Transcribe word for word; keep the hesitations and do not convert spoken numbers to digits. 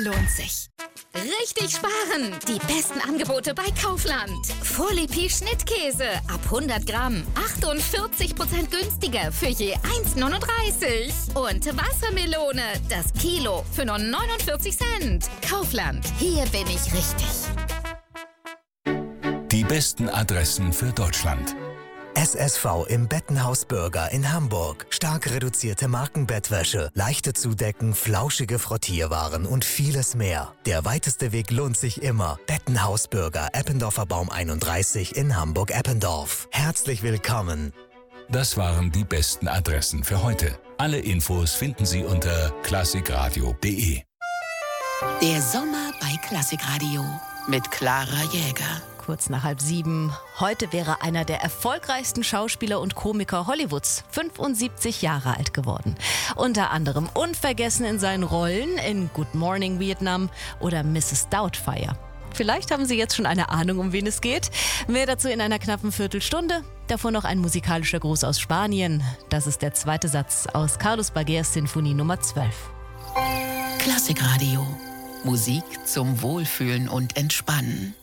lohnt sich. Richtig sparen! Die besten Angebote bei Kaufland. Vollipie Schnittkäse ab hundert Gramm. achtundvierzig Prozent günstiger für je eins neununddreißig. Und Wassermelone, das Kilo für nur neunundvierzig Cent. Kaufland, hier bin ich richtig. Die besten Adressen für Deutschland. S S V im Bettenhaus Burger in Hamburg. Stark reduzierte Markenbettwäsche, leichte Zudecken, flauschige Frottierwaren und vieles mehr. Der weiteste Weg lohnt sich immer. Bettenhaus Burger, Eppendorfer Baum einunddreißig in Hamburg-Eppendorf. Herzlich willkommen. Das waren die besten Adressen für heute. Alle Infos finden Sie unter klassikradio punkt de. Der Sommer bei Klassikradio mit Clara Jäger. Kurz nach halb sieben. Heute wäre einer der erfolgreichsten Schauspieler und Komiker Hollywoods fünfundsiebzig Jahre alt geworden. Unter anderem unvergessen in seinen Rollen in Good Morning Vietnam oder Misses Doubtfire. Vielleicht haben Sie jetzt schon eine Ahnung, um wen es geht. Mehr dazu in einer knappen Viertelstunde. Davor noch ein musikalischer Gruß aus Spanien. Das ist der zweite Satz aus Carlos Baguers Sinfonie Nummer zwölf. Klassikradio. Musik zum Wohlfühlen und Entspannen.